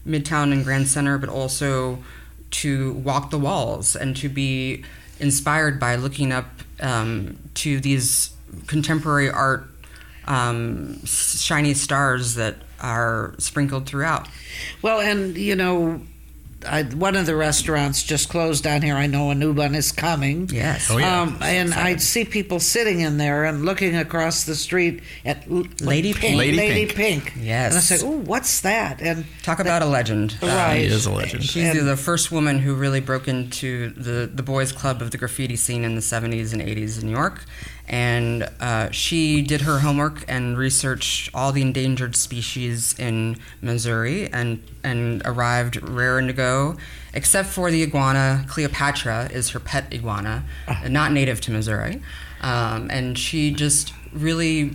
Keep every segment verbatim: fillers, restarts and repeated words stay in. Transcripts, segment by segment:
Midtown and Grand Center, but also to walk the walls and to be inspired by looking up um, to these contemporary art um, shiny stars that are sprinkled throughout. Well, and, you know, I, one of the restaurants just closed down here. I know a new one is coming. Yes. Oh, yeah. Um, and I see people sitting in there and looking across the street at Lady Pink. Lady Lady Pink. Pink. Yes. And I say, oh, what's that? And Talk about a legend. Right. She is a legend. She's And- the first woman who really broke into the, the boys' club of the graffiti scene in the seventies and eighties in New York. And uh, she did her homework and researched all the endangered species in Missouri and, and arrived raring to go, except for the iguana. Cleopatra is her pet iguana, Ah. not native to Missouri. Um, and she just really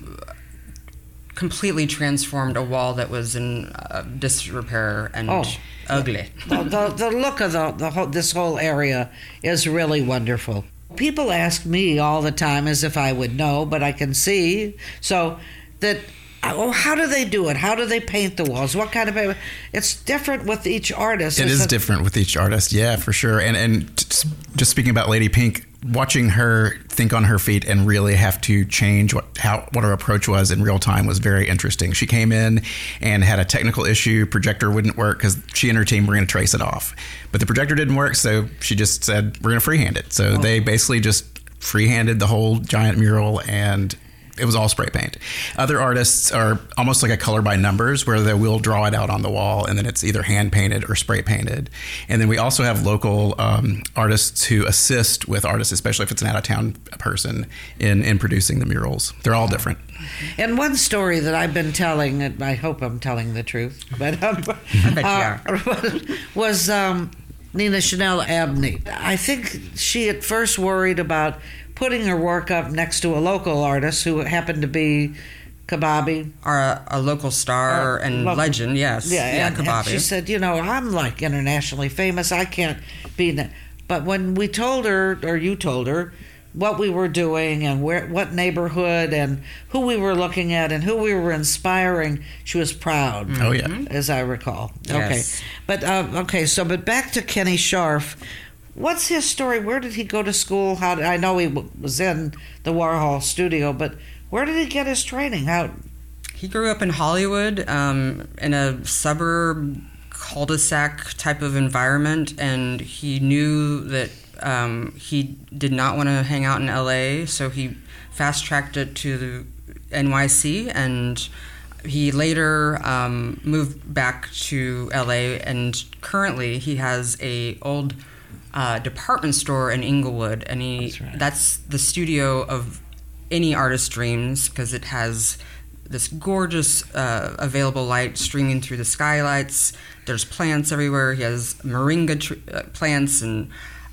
completely transformed a wall that was in uh, disrepair and Oh. ugly. the, the, the look of the, the whole, this whole area is really wonderful. People ask me all the time as if I would know, but I can see. So that, oh, how do they do it? How do they paint the walls? What kind of paper? It's different with each artist. It It's is a- different with each artist, yeah, for sure. And and t- just speaking about Lady Pink, watching her think on her feet and really have to change what how what her approach was in real time was very interesting. She came in and had a technical issue. Projector wouldn't work because she and her team were going to trace it off, but the projector didn't work, so she just said we're going to freehand it. So Oh. they basically just freehanded the whole giant mural, and it was all spray paint. Other artists are almost like a color by numbers, where they will draw it out on the wall, and then it's either hand painted or spray painted. And then we also have local um, artists who assist with artists, especially if it's an out of town person, in in producing the murals. They're all different. And one story that I've been telling, and I hope I'm telling the truth, but um, I bet you uh, was um, Nina Chanel Abney. I think she at first worried about putting her work up next to a local artist who happened to be Kababi. Are a, a local star Uh, and local- legend, yes. Yeah, and, and Kababi. she said, you know, I'm like internationally famous. I can't be. in it." But when we told her, or you told her, what we were doing and where, what neighborhood, and who we were looking at and who we were inspiring, she was proud. Oh, yeah. As I recall. Yes. Okay, but uh, okay. So, but back to Kenny Scharf. What's his story? Where did he go to school? How did, I know he w- was in the Warhol studio, but where did he get his training? How? He grew up in Hollywood, um, in a suburb cul-de-sac type of environment, and he knew that um, he did not want to hang out in L A, so he fast-tracked it to the N Y C, and he later um, moved back to L A, and currently he has a old uh, department store in Inglewood, and he That's right. that's the studio of any artist's dreams, because it has this gorgeous uh, available light streaming through the skylights. There's plants everywhere. He has moringa tr- uh, plants, and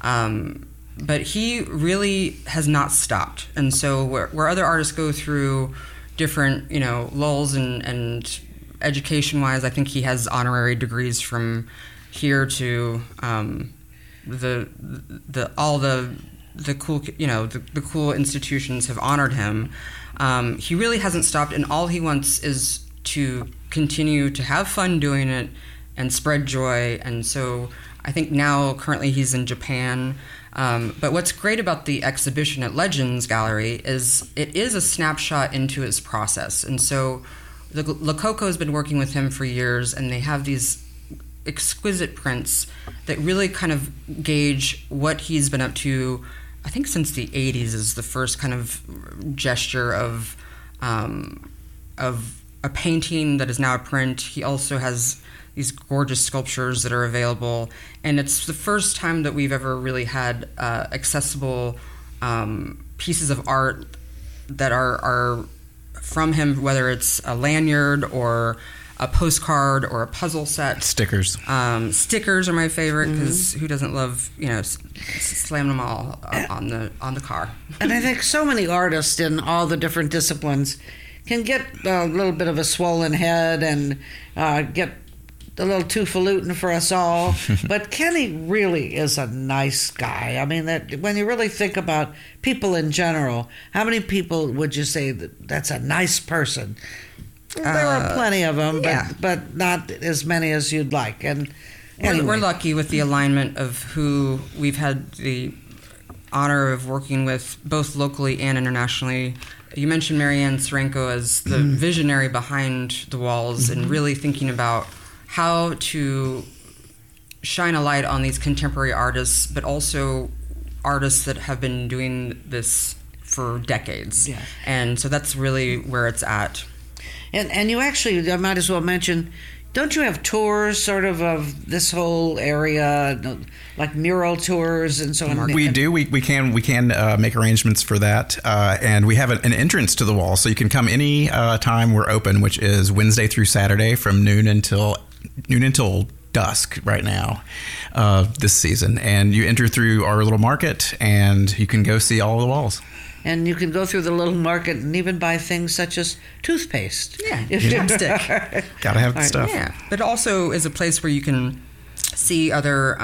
um, but he really has not stopped. And so where, where other artists go through different, you know, lulls and, and education-wise, I think he has honorary degrees from here to um, the the all the the cool, you know, the, the cool institutions have honored him. Um, he really hasn't stopped, and all he wants is to continue to have fun doing it and spread joy. And so I think now currently he's in Japan. Um, but what's great about the exhibition at Legends Gallery is it is a snapshot into his process. And so the Lococo has been working with him for years, and they have these exquisite prints that really kind of gauge what he's been up to. I think since the eighties is the first kind of gesture of um, of a painting that is now a print. He also has these gorgeous sculptures that are available, and it's the first time that we've ever really had uh, accessible um, pieces of art that are, are from him, whether it's a lanyard or a postcard or a puzzle set. Stickers. Um, stickers are my favorite, because who doesn't love, you know, s- s- slam them all on the on the car. And I think so many artists in all the different disciplines can get a little bit of a swollen head and uh, get a little too falutin for us all. But Kenny really is a nice guy. I mean, that when you really think about people in general, how many people would you say that that's a nice person? There Uh, are plenty of them, yeah. but, but not as many as you'd like. And We're, anyway. we're lucky with the alignment of who we've had the honor of working with, both locally and internationally. You mentioned Marianne Serenko as the Mm-hmm. visionary behind the walls and really thinking about how to shine a light on these contemporary artists, but also artists that have been doing this for decades. Yeah. And so that's really where it's at. And and you actually, I might as well mention, don't you have tours sort of of this whole area, like mural tours and so on? We do. We, we can we can uh, make arrangements for that, uh, and we have an, an entrance to the wall, so you can come any uh, time we're open, which is Wednesday through Saturday from noon until noon until dusk right now uh, this season, and you enter through our little market, and you can go see all the walls. And you can go through the little market and even buy things such as toothpaste. Yeah, If chapstick. Gotta have the stuff. Yeah, but also is a place where you can see other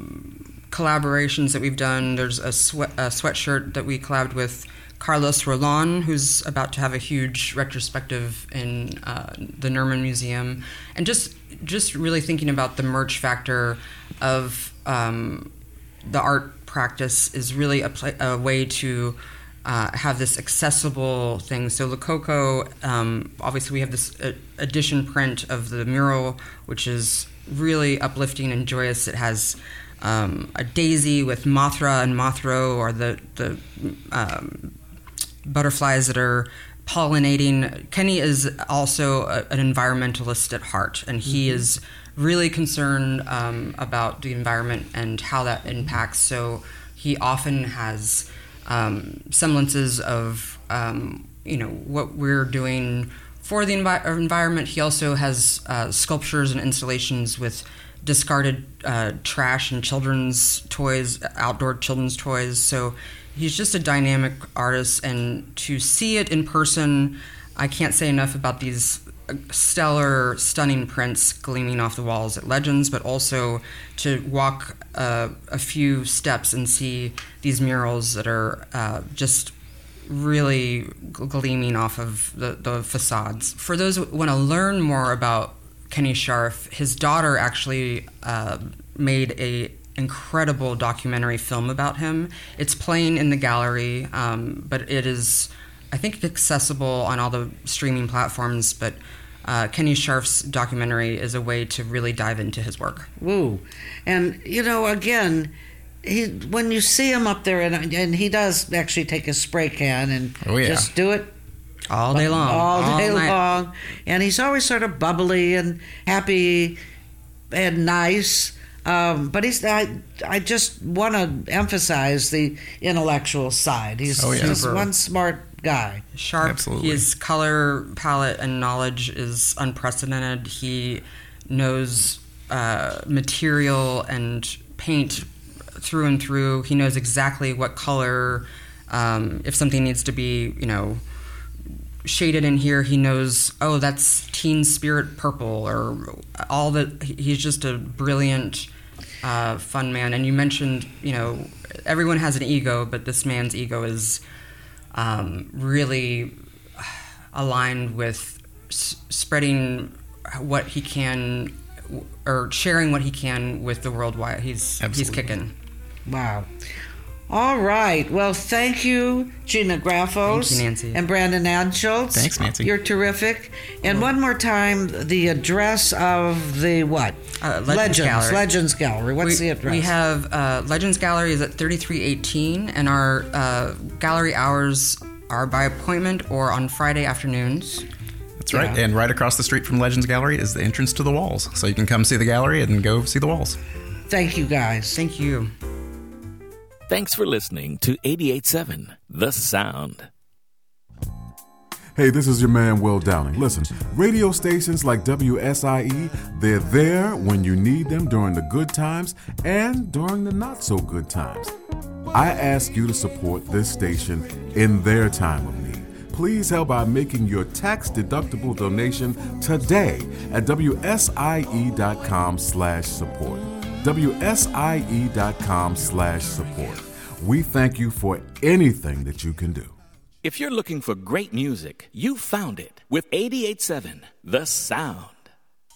um, collaborations that we've done. There's a, sweat, a sweatshirt that we collabed with Carlos Rolon, who's about to have a huge retrospective in uh, the Nerman Museum, and just just really thinking about the merch factor of um, the art practice is really a, pla- a way to Uh, have this accessible thing. So Le Coco, um, obviously we have this uh, edition print of the mural, which is really uplifting and joyous. It has um, a daisy with Mothra and Mothro, or the, the um, butterflies that are pollinating. Kenny is also a, an environmentalist at heart, and he mm-hmm. is really concerned um, about the environment and how that impacts. So he often has Um, semblances of um, you know what we're doing for the envi- environment. He also has uh, sculptures and installations with discarded uh, trash and children's toys, outdoor children's toys. So he's just a dynamic artist, and to see it in person, I can't say enough about these stellar, stunning prints gleaming off the walls at Legends, but also to walk uh, a few steps and see these murals that are uh, just really gleaming off of the, the facades. For those who want to learn more about Kenny Scharf, his daughter actually uh, made a incredible documentary film about him. It's playing in the gallery, um, but it is, I think, accessible on all the streaming platforms, but Uh, Kenny Scharf's documentary is a way to really dive into his work. Woo. And, you know, again, he when you see him up there, and, and he does actually take a spray can and oh, yeah. just do it. All day long. All day all long. And he's always sort of bubbly and happy and nice. Um, but he's I, I just want to emphasize the intellectual side. He's oh, yeah. just one smart guy. Sharp. Absolutely. His color palette and knowledge is unprecedented. He knows uh, material and paint through and through. He knows exactly what color, um, if something needs to be, you know, shaded in here, he knows, oh, that's Teen Spirit purple, or all that. He's just a brilliant, uh, fun man. And you mentioned, you know, everyone has an ego, but this man's ego is um, really aligned with s- spreading what he can, or sharing what he can with the world. Why he's Absolutely. he's kicking. Wow. All right. Well, thank you, Gina Graffos. Thank you, Nancy. And Brandon Anschultz. Thanks, Nancy. You're terrific. And one more time, the address of the what? Uh, Legends Legends Gallery. Legends Gallery. What's we, the address? We have uh, Legends Gallery is at thirty-three eighteen, and our uh, gallery hours are by appointment or on Friday afternoons. That's right. Yeah. And right across the street from Legends Gallery is the entrance to the walls. So you can come see the gallery and go see the walls. Thank you, guys. Thank you. Thanks for listening to eighty-eight point seven The Sound. Hey, this is your man, Will Downing. Listen, radio stations like W S I E, they're there when you need them during the good times and during the not so good times. I ask you to support this station in their time of need. Please help by making your tax-deductible donation today at W S I E dot com slash support. W S I E dot com slash support. We thank you for anything that you can do. If you're looking for great music, you found it with eighty-eight point seven The Sound.